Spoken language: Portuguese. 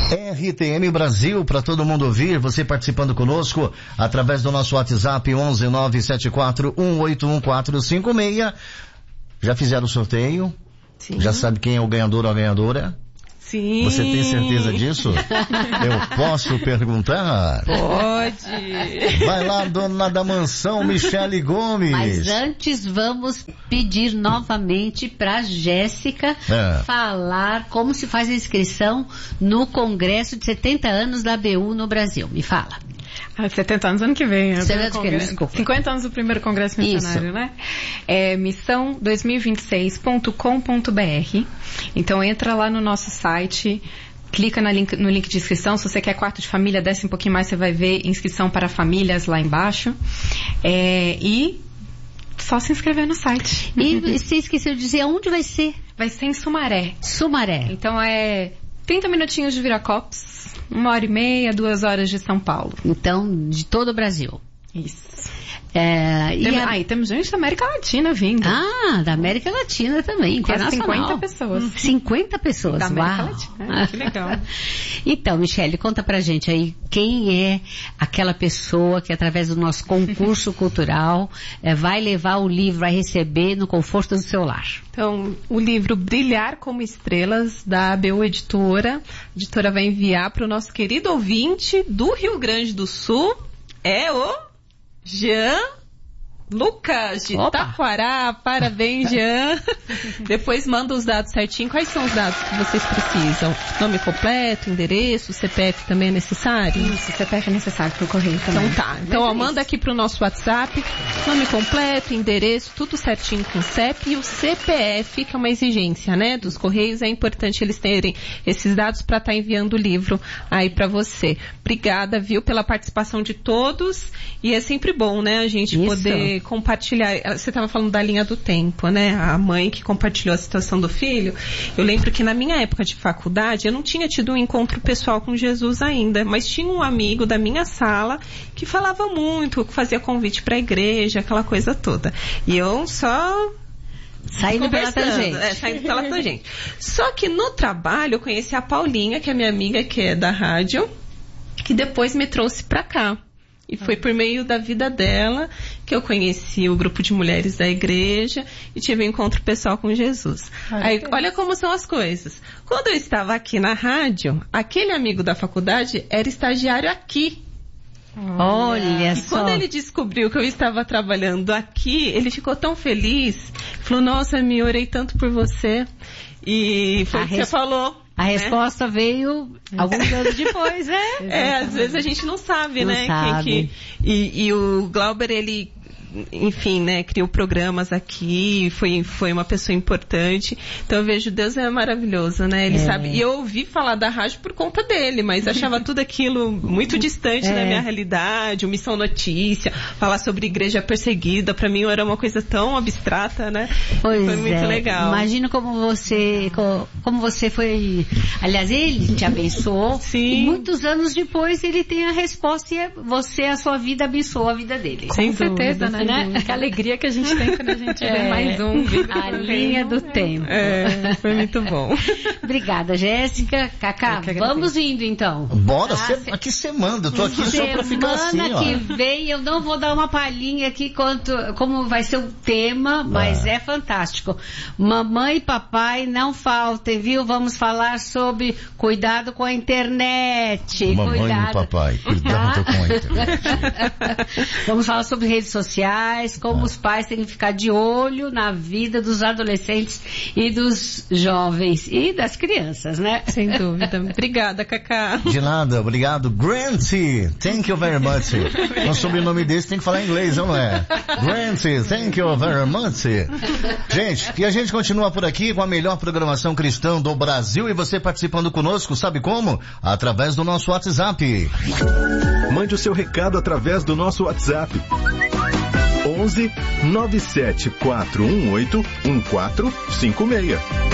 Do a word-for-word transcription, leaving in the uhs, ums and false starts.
R T M Brasil, para todo mundo ouvir, você participando conosco através do nosso WhatsApp onze nove sete quatro um oito um quatro cinco seis. Já fizeram o sorteio? Sim. Já sabe quem é o ganhador ou a ganhadora? Sim. Você tem certeza disso? Eu posso perguntar? Pode. Vai lá, dona da mansão, Michele Gomes. Mas antes vamos pedir novamente para Jéssica é. falar como se faz a inscrição no Congresso de setenta anos da A B U no Brasil. Me fala. Ah, setenta anos ano que vem. setenta anos, desculpa. cinquenta anos do primeiro Congresso Missionário, né? É missão dois mil e vinte e seis ponto com ponto b r. Então entra lá no nosso site, clica na link, no link de inscrição. Se você quer quarto de família, desce um pouquinho mais, você vai ver inscrição para famílias lá embaixo. É, e só se inscrever no site. E você esqueceu de dizer onde vai ser? Vai ser em Sumaré. Sumaré. Então é trinta minutinhos de Viracopos. Uma hora e meia, duas horas de São Paulo. Então, de todo o Brasil. Isso. É, e Tem, a... Aí temos gente da América Latina vindo. Ah, da América Latina também, quase internacional. cinquenta pessoas. cinquenta pessoas, da América uau. Latina, que legal. Então, Michele, conta pra gente aí, quem é aquela pessoa que através do nosso concurso cultural é, vai levar o livro, vai receber no conforto do seu lar? Então, o livro Brilhar como Estrelas, da A B U Editora. A editora vai enviar para o nosso querido ouvinte do Rio Grande do Sul, é o Jean Lucas, de Opa. Taquará. Parabéns, Jean. Depois manda os dados certinho. Quais são os dados que vocês precisam? Nome completo, endereço, C P F também é necessário? Isso, C P F é necessário para o correio também. Então tá. Então, ó, manda aqui pro nosso WhatsApp, nome completo, endereço, tudo certinho com o C E P e o C P F, que é uma exigência, né, dos correios. É importante eles terem esses dados para estar tá enviando o livro aí para você. Obrigada, viu, pela participação de todos. E é sempre bom, né, a gente Isso. poder compartilhar. Você estava falando da linha do tempo, né? A mãe que compartilhou a situação do filho. Eu lembro que na minha época de faculdade, eu não tinha tido um encontro pessoal com Jesus ainda, mas tinha um amigo da minha sala que falava muito, que fazia convite para a igreja, aquela coisa toda. E eu só... Saindo pela tangente. É, saindo pela tangente. Só que no trabalho eu conheci a Paulinha, que é minha amiga, que é da rádio, que depois me trouxe para cá. E foi por meio da vida dela que eu conheci o grupo de mulheres da igreja e tive um encontro pessoal com Jesus. Aí, olha como são as coisas. Quando eu estava aqui na rádio, aquele amigo da faculdade era estagiário aqui. Olha e só. Quando ele descobriu que eu estava trabalhando aqui, ele ficou tão feliz. Falou, nossa, me orei tanto por você. E foi o que res... você falou. A resposta né? veio alguns anos depois, né? É, às vezes a gente não sabe, não né? Sabe. Quem que... e, e o Glauber, ele... enfim, né, criou programas aqui, foi, foi uma pessoa importante. Então eu vejo Deus é maravilhoso, né? Ele é. sabe. E eu ouvi falar da rádio por conta dele, mas achava tudo aquilo muito distante é. da minha realidade, o Missão Notícia, falar sobre igreja perseguida, pra mim era uma coisa tão abstrata, né? Pois foi muito é. legal. Imagino como você, como você foi, aliás, ele te abençoou. Sim. E muitos anos depois ele tem a resposta e você, a sua vida, abençoou a vida dele. Com certeza, né? Né? Que alegria que a gente tem quando a gente é, vê mais um. A linha do tempo. É, foi muito bom. Obrigada, Jéssica. Cacá, vamos indo então. Bora, ah, cê, cê, aqui você manda, eu tô aqui só pra ficar assim, ó. Semana que vem eu não vou dar uma palhinha aqui quanto, como vai ser o tema, mas ah. é fantástico. Mamãe e papai, não faltem, viu? Vamos falar sobre cuidado com a internet. Mamãe cuidado. e papai, cuidado ah. com a internet. Vamos falar sobre redes sociais, como ah. os pais têm que ficar de olho na vida dos adolescentes e dos jovens e das crianças, né? Sem dúvida. Obrigada, Cacá. De nada, obrigado. Grant, thank you very much. O sobrenome desse tem que falar inglês, não é? Grant, thank you very much. Gente, e a gente continua por aqui com a melhor programação cristã do Brasil e você participando conosco, sabe como? Através do nosso WhatsApp. Mande o seu recado através do nosso WhatsApp. onze nove sete quatro um oito um quatro cinco seis.